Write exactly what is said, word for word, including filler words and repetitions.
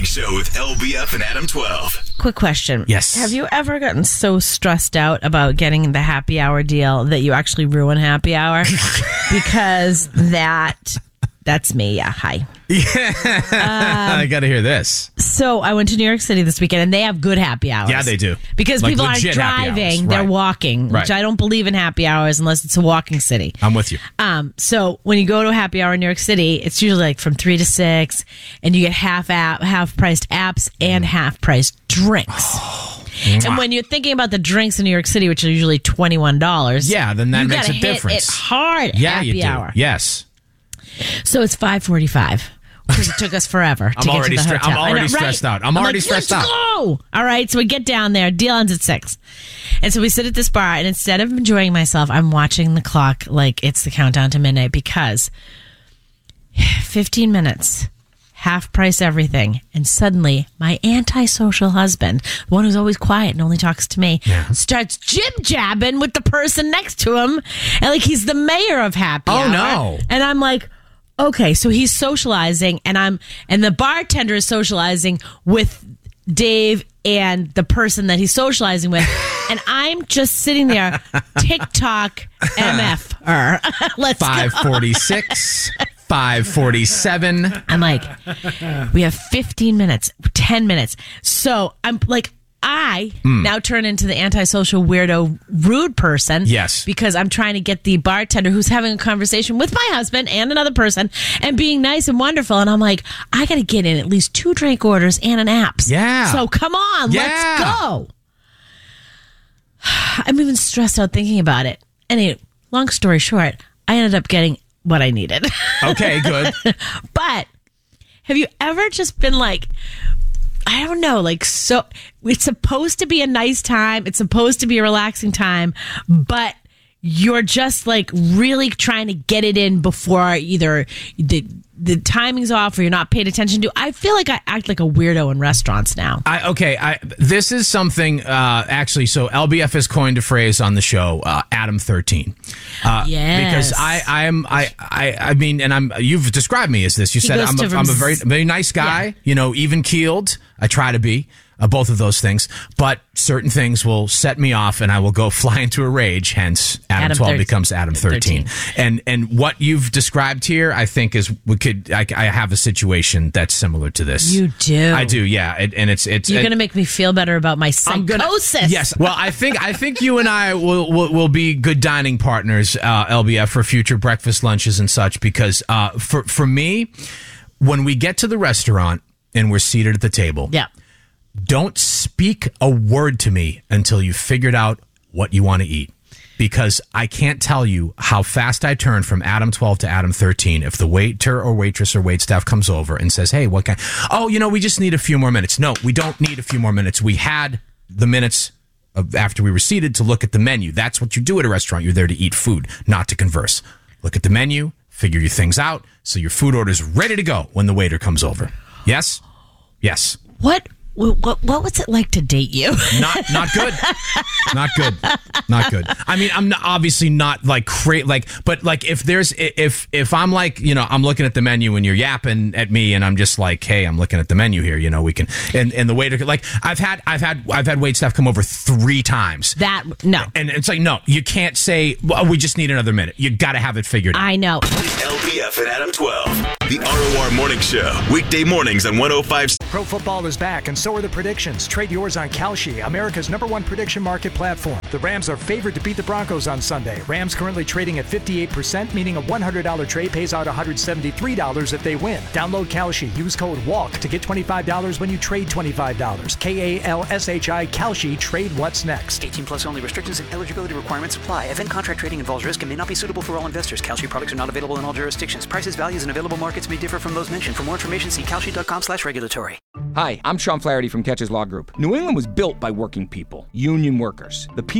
Show with L B F and Adam twelve. Quick question. Yes. Have you ever gotten so stressed out about getting the happy hour deal that you actually ruin happy hour? Because that, that's me. Yeah. Hi. Yeah. Um, I got to hear this. So I went to New York City this weekend and they have good happy hours. Yeah, they do. Because Like people aren't legit happy hours. driving, they're Right. walking, Right. which I don't believe in happy hours unless it's a walking city. I'm with you. Um, so when you go to a happy hour in New York City, it's usually like from three to six, and you get half app, half priced apps and half priced drinks. And when you're thinking about the drinks in New York City, which are usually twenty-one dollars, Yeah, then that you makes gotta a hit difference. It hard Yeah, happy you do. hour. Yes. So it's five forty-five. Because it took us forever to I'm get already to the stre- hotel. I'm already I know, stressed right? out. I'm already like, stressed Let's out. Go! All right, so we get down there. Deal ends at six. And so we sit at this bar, and instead of enjoying myself, I'm watching the clock like it's the countdown to midnight because fifteen minutes, half price everything. And suddenly, my antisocial husband, the one who's always quiet and only talks to me, Yeah. starts jib-jabbing with the person next to him. And like he's the mayor of happy Oh, hour. no. And I'm like, okay, so he's socializing, and I'm and the bartender is socializing with Dave and the person that he's socializing with, and I'm just sitting there, TikTok M F er. Let's five forty-six, five forty-seven. I'm like, we have fifteen minutes, ten minutes. So I'm like, I now turn into the antisocial weirdo rude person. Yes. Because I'm trying to get the bartender who's having a conversation with my husband and another person and being nice and wonderful. And I'm like, I got to get in at least two drink orders and an apps. Yeah. So come on, Yeah. let's go. I'm even stressed out thinking about it. Anyway, long story short, I ended up getting what I needed. Okay, good. But have you ever just been like, I don't know, like, so it's supposed to be a nice time. It's supposed to be a relaxing time, but you're just like really trying to get it in before either the the timing's off or you're not paying attention to. I feel like I act like a weirdo in restaurants now. I, okay, I, this is something, uh, actually, so L B F has coined a phrase on the show, uh, Adam thirteen. Uh, Yes. Because I, I am, I, I, I mean, and I'm, you've described me as this. You He said goes I'm a, to I'm a very, very nice guy, Yeah. you know, even keeled. I try to be. Uh, both of those things, but certain things will set me off, and I will go fly into a rage. Hence, Adam, Adam twelve thirteen. becomes Adam thirteen. And and what you've described here, I think, is we could. I, I have a situation that's similar to this. You do. I do. Yeah, it, and it's it's. You're it, going to make me feel better about my I'm gonna- psychosis. yes. Well, I think I think you and I will will, will be good dining partners, uh, L B F, for future breakfast lunches and such. Because uh, for for me, when we get to the restaurant and we're seated at the table, Yeah. don't speak a word to me until you've figured out what you want to eat. Because I can't tell you how fast I turn from Adam twelve to Adam thirteen if the waiter or waitress or waitstaff comes over and says, hey, what kind? Oh, you know, we just need a few more minutes. No, we don't need a few more minutes. We had the minutes of after we were seated to look at the menu. That's what you do at a restaurant. You're there to eat food, not to converse. Look at the menu, figure your things out, so your food order's ready to go when the waiter comes over. Yes? Yes. What, what, what was it like to date you? Not not good. Not good. Not good. I mean, I'm not, obviously not like cra- like, but like if there's if if I'm like, you know, I'm looking at the menu and you're yapping at me and I'm just like, hey, I'm looking at the menu here. You know, we can and and the waiter like I've had I've had I've had waitstaff come over three times. That, no. And it's like, no, you can't say, well, we just need another minute. You got to have it figured out. I know. L B F and Adam twelve. The R O R Morning Show. Weekday mornings on one oh five. Pro football is back, and so are the predictions. Trade yours on Kalshi, America's number one prediction market platform. The Rams are favored to beat the Broncos on Sunday. Rams currently trading at fifty-eight percent, meaning a one hundred dollars trade pays out one hundred seventy-three dollars if they win. Download Kalshi. Use code WALK to get twenty-five dollars when you trade twenty-five dollars. K A L S H I, Kalshi. Trade what's next. eighteen plus only. Restrictions and eligibility requirements apply. Event contract trading involves risk and may not be suitable for all investors. Kalshi products are not available in all jurisdictions. Prices, values, and available markets may differ from those mentioned. For more information, see kalshi.com slash regulatory. Hi, I'm Sean Flaherty from Catches Law Group. New England was built by working people, union workers. The people